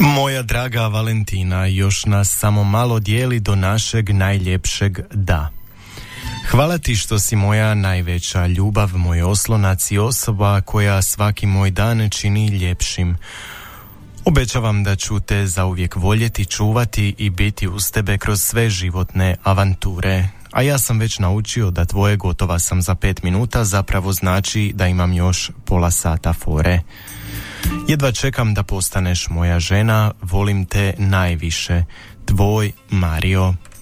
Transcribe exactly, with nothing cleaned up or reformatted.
Moja draga Valentina, još nas samo malo dijeli do našeg najljepšeg da. Hvala ti što si moja najveća ljubav, moj oslonac i osoba koja svaki moj dan čini ljepšim. Obećavam da ću te zauvijek voljeti, čuvati i biti uz tebe kroz sve životne avanture. A ja sam već naučio da tvoje gotova sam za pet minuta zapravo znači da imam još pola sata fore. Jedva čekam da postaneš moja žena, volim te najviše. Tvoj Mario.